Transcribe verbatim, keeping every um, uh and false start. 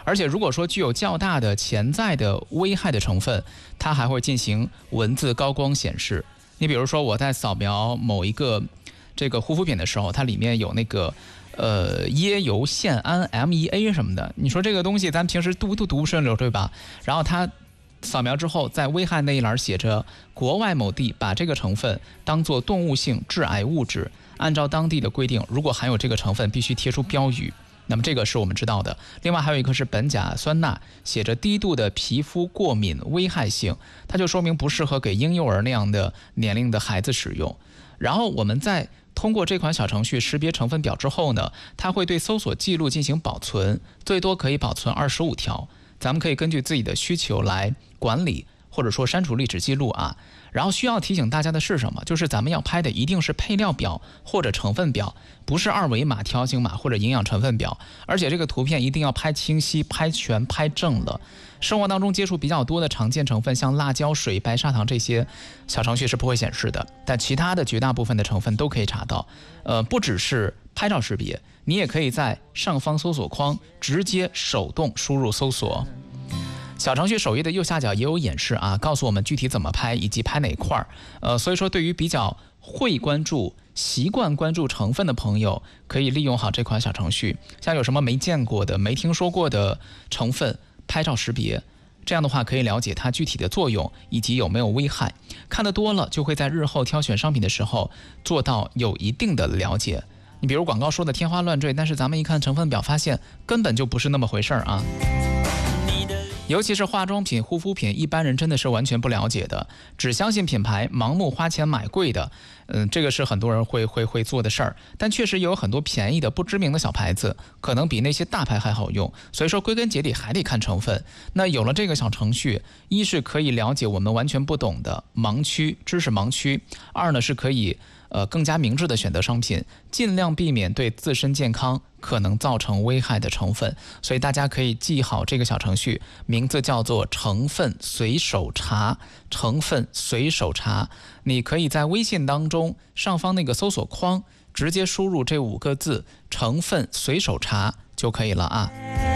而且如果说具有较大的潜在的危害的成分，它还会进行文字高光显示。你比如说我在扫描某一个这个护肤品的时候，它里面有那个呃椰油酰胺 M E A 什么的，你说这个东西咱平时读都读不顺溜，对吧？然后它扫描之后，在危害那一栏写着国外某地把这个成分当作动物性致癌物质，按照当地的规定，如果含有这个成分必须贴出标语。那么这个是我们知道的。另外还有一个是苯甲酸钠，写着低度的皮肤过敏危害性，它就说明不适合给婴幼儿那样的年龄的孩子使用。然后我们在通过这款小程序识别成分表之后呢，它会对搜索记录进行保存，最多可以保存二十五条。咱们可以根据自己的需求来管理，或者说删除历史记录啊。然后需要提醒大家的是什么？就是咱们要拍的一定是配料表或者成分表，不是二维码、条形码或者营养成分表。而且这个图片一定要拍清晰、拍全、拍正了。生活当中接触比较多的常见成分，像辣椒水、白砂糖这些，小程序是不会显示的，但其他的绝大部分的成分都可以查到。呃，不只是拍照识别，你也可以在上方搜索框直接手动输入搜索。小程序首页的右下角也有演示啊，告诉我们具体怎么拍以及拍哪块儿。呃，所以说对于比较会关注、习惯关注成分的朋友，可以利用好这款小程序。像有什么没见过的、没听说过的成分，拍照识别，这样的话可以了解它具体的作用以及有没有危害。看得多了，就会在日后挑选商品的时候做到有一定的了解。你比如广告说的天花乱坠，但是咱们一看成分表，发现根本就不是那么回事儿啊。尤其是化妆品、护肤品，一般人真的是完全不了解的，只相信品牌，盲目花钱买贵的。嗯，这个是很多人会会会做的事儿。但确实也有很多便宜的、不知名的小牌子，可能比那些大牌还好用。所以说，归根结底还得看成分。那有了这个小程序，一是可以了解我们完全不懂的盲区、知识盲区；二呢是可以呃更加明智的选择商品，尽量避免对自身健康可能造成危害的成分。所以大家可以记好这个小程序，名字叫做成分随手查。成分随手查，你可以在微信当中上方那个搜索框直接输入这五个字成分随手查就可以了啊。